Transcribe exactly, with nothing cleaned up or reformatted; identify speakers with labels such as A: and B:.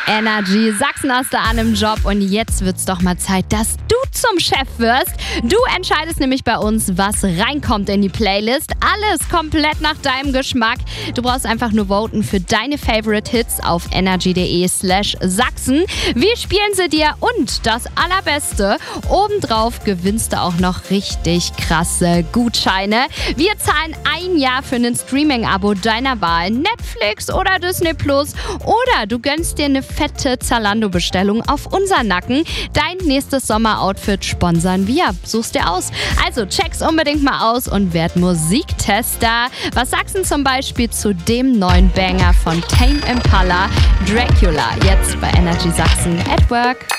A: Energy. Sachsen hast du an im Job und jetzt wird's doch mal Zeit, dass du zum Chef wirst. Du entscheidest nämlich bei uns, was reinkommt in die Playlist. Alles komplett nach deinem Geschmack. Du brauchst einfach nur voten für deine Favorite Hits auf energy.de slash Sachsen. Wir spielen sie dir und das Allerbeste, obendrauf gewinnst du auch noch richtig krasse Gutscheine. Wir zahlen ein Jahr für ein Streaming-Abo deiner Wahl, Netflix oder Disney Plus, oder du gönnst dir eine fette Zalando-Bestellung auf unser Nacken. Dein nächstes Sommeroutfit sponsern wir. Such's dir aus. Also check's unbedingt mal aus und werd Musiktester. Was sagst du zum Beispiel zu dem neuen Banger von Tame Impala, Dracula, jetzt bei Energy Sachsen at Work?